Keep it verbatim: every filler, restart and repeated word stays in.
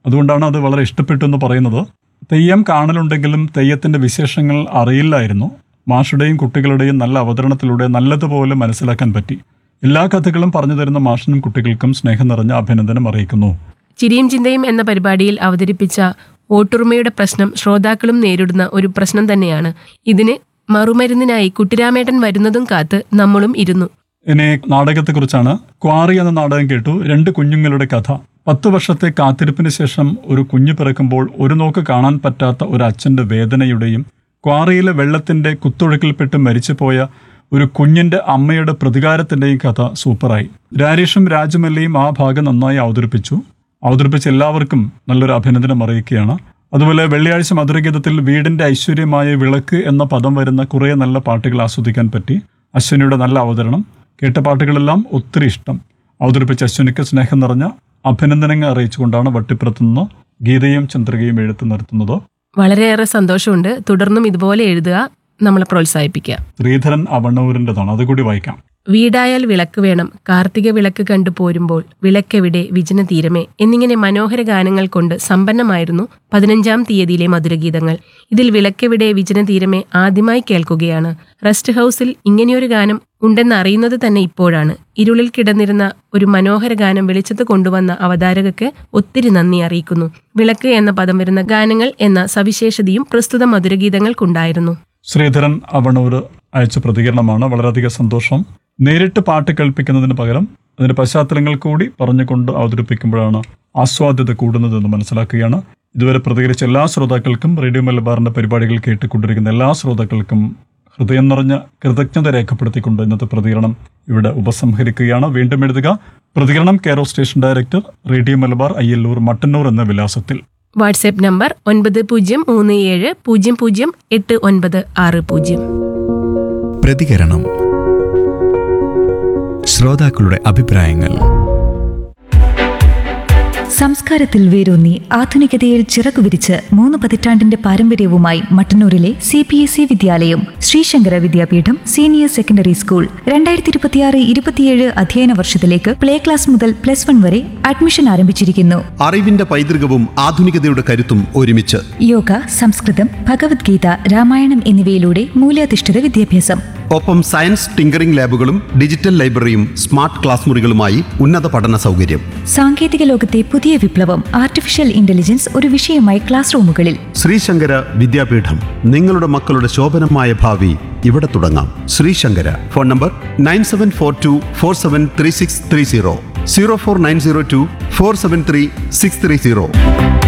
അതുകൊണ്ടാണ് അത് വളരെ ഇഷ്ടപ്പെട്ടു എന്ന് പറയുന്നത്. തെയ്യം കാണലുണ്ടെങ്കിലും തെയ്യത്തിൻ്റെ വിശേഷങ്ങൾ അറിയില്ലായിരുന്നു. മാഷുടെയും കുട്ടികളുടെയും നല്ല അവതരണത്തിലൂടെ നല്ലതുപോലെ മനസ്സിലാക്കാൻ പറ്റി. എല്ലാ കഥകളും പറഞ്ഞു തരുന്ന മാഷിനും കുട്ടികൾക്കും സ്നേഹം നിറഞ്ഞ അഭിനന്ദനം അറിയിക്കുന്നു. ചിരിയും ചിന്തയും എന്ന പരിപാടിയിൽ അവതരിപ്പിച്ച ഓട്ടുറുമയുടെ പ്രശ്നം ശ്രോതാക്കളും നേരിടുന്ന ഒരു പ്രശ്നം തന്നെയാണ്. ഇതിന് മറുമരുന്നിനായി കുട്ടിരാമേട്ടൻ വരുന്നതും കാത്ത് നമ്മളും ഇരുന്നു. ഇനി നാടകത്തെക്കുറിച്ചാണ്. ക്വാറി എന്ന നാടകം കേട്ടു. രണ്ട് കുഞ്ഞുങ്ങളുടെ കഥ. പത്തു വർഷത്തെ കാത്തിരിപ്പിന് ശേഷം ഒരു കുഞ്ഞു പിറക്കുമ്പോൾ ഒരു നോക്ക് കാണാൻ പറ്റാത്ത ഒരു അച്ഛന്റെ വേദനയുടെയും ക്വാറിയിലെ വെള്ളത്തിന്റെ കുത്തൊഴുക്കിൽപ്പെട്ട് മരിച്ചുപോയ ഒരു കുഞ്ഞിന്റെ അമ്മയുടെ പ്രതികാരത്തിന്റെയും കഥ സൂപ്പറായി. രാജേഷും രാജമല്ലയും ആ ഭാഗം നന്നായി അവതരിപ്പിച്ചു. അവതരിപ്പിച്ച എല്ലാവർക്കും നല്ലൊരു അഭിനന്ദനം അറിയിക്കുകയാണ്. അതുപോലെ വെള്ളിയാഴ്ച മധുരഗീതത്തിൽ വീടിന്റെ ഐശ്വര്യമായ വിളക്ക് എന്ന പദം വരുന്ന കുറേ നല്ല പാട്ടുകൾ ആസ്വദിക്കാൻ പറ്റി. അശ്വിനിയുടെ നല്ല അവതരണം. കേട്ട പാട്ടുകളെല്ലാം ഒത്തിരി ഇഷ്ടം. അവതരിപ്പിച്ച അശ്വിനിക്ക് സ്നേഹം നിറഞ്ഞ അഭിനന്ദനങ്ങൾ അറിയിച്ചുകൊണ്ടാണ് വട്ടിപ്പുറത്തുനിന്ന് ഗീതയും ചന്ദ്രികയും എഴുത്ത് നിർത്തുന്നത്. വളരെയേറെ സന്തോഷമുണ്ട്. തുടർന്നും ഇതുപോലെ എഴുതുക, നമ്മളെ പ്രോത്സാഹിപ്പിക്കുക. ശ്രീധരൻ അവണ്ണൂരിൻ്റെതാണ്, അതുകൂടി വായിക്കാം. വീടായാൽ വിളക്ക് വേണം, കാർത്തിക വിളക്ക് കണ്ടു പോരുമ്പോൾ, വിളക്കെവിടെ വിജന തീരമേ എന്നിങ്ങനെ മനോഹര ഗാനങ്ങൾ കൊണ്ട് സമ്പന്നമായിരുന്നു പതിനഞ്ചാം തീയതിയിലെ മധുരഗീതങ്ങൾ. ഇതിൽ വിളക്കെവിടെ വിജന തീരമേ ആദ്യമായി കേൾക്കുകയാണ്. റെസ്റ്റ് ഹൗസിൽ ഇങ്ങനെയൊരു ഗാനം ഉണ്ടെന്ന് അറിയുന്നത് തന്നെ ഇപ്പോഴാണ്. ഇരുളിൽ കിടന്നിരുന്ന ഒരു മനോഹര ഗാനം വെളിച്ചത്ത് കൊണ്ടുവന്ന അവതാരകർക്ക് ഒത്തിരി നന്ദി അറിയിക്കുന്നു. വിളക്ക് എന്ന പദം വരുന്ന ഗാനങ്ങൾ എന്ന സവിശേഷതയും പ്രസ്തുത മധുരഗീതങ്ങൾക്കുണ്ടായിരുന്നു. ശ്രീധരൻ അവണൂർ അയച്ച പ്രതികരണമാണ്. വളരെയധികം സന്തോഷം. നേരിട്ട് പാട്ട് കേൾപ്പിക്കുന്നതിന് പകരം അതിന്റെ പശ്ചാത്തലങ്ങൾ കൂടി പറഞ്ഞുകൊണ്ട് അവതരിപ്പിക്കുമ്പോഴാണ് ആസ്വാദ്യത കൂടുന്നതെന്ന് മനസ്സിലാക്കുകയാണ്. ഇതുവരെ പ്രതികരിച്ച എല്ലാ ശ്രോതാക്കൾക്കും, റേഡിയോ മലബാറിന്റെ പരിപാടികൾ കേട്ടുകൊണ്ടിരിക്കുന്ന എല്ലാ ശ്രോതാക്കൾക്കും ഹൃദയം നിറഞ്ഞ കൃതജ്ഞത രേഖപ്പെടുത്തിക്കൊണ്ട് ഇന്നത്തെ പ്രതികരണം ഇവിടെ ഉപസംഹരിക്കുകയാണ്. വീണ്ടും എഴുതുക. പ്രതികരണം care of station director, radio Malabar, Ayyallur, Mattannur എന്ന വിലാസത്തിൽ. വാട്സ്ആപ്പ് നമ്പർ ഒൻപത് പൂജ്യം മൂന്ന് ഏഴ് പൂജ്യം പൂജ്യം എട്ട് ഒൻപത് ആറ് പൂജ്യം. പ്രതികരണം. ശ്രോതാക്കളുടെ അഭിപ്രായങ്ങൾ. സംസ്കാരത്തിൽ വേരൂന്നി ആധുനികതയിൽ ചിറകുവിരിച്ച് മൂന്ന് പതിറ്റാണ്ടിന്റെ പാരമ്പര്യവുമായി മട്ടന്നൂരിലെ സി പി എസ് ഇ വിദ്യാലയം ശ്രീശങ്കര വിദ്യാപീഠം സീനിയർ സെക്കൻഡറി സ്കൂൾ രണ്ടായിരത്തി ഇരുപത്തിയാറ് ഇരുപത്തിയേഴ് അധ്യയന വർഷത്തിലേക്ക് പ്ലേ ക്ലാസ് മുതൽ പ്ലസ് വൺ വരെ അഡ്മിഷൻ ആരംഭിച്ചിരിക്കുന്നു. അറിവിന്റെ പൈതൃകവും ആധുനികതയുടെ കരുത്തും ഒരുമിച്ച്. യോഗ, സംസ്കൃതം, ഭഗവത്ഗീത, രാമായണം എന്നിവയിലൂടെ മൂല്യാധിഷ്ഠിത വിദ്യാഭ്യാസം. ഒപ്പം science tinkering ലാബുകളും digital ലൈബ്രറിയും smart class മുറികളുമായി ഉന്നത പഠന സൗകര്യം. സാങ്കേതിക ലോകത്തെ പുതിയ വിപ്ലവം ആർട്ടിഫിഷ്യൽ ഇന്റലിജൻസ് ഒരു വിഷയമായി ക്ലാസ് റൂമുകളിൽ. ശ്രീശങ്കര വിദ്യാപീഠം. നിങ്ങളുടെ മക്കളുടെ ശോഭനമായ ഭാവി ഇവിടെ തുടങ്ങാം. Sree Sankara. Phone number nine seven four to four seven three six three zero, zero four nine zero to four seven three six three zero.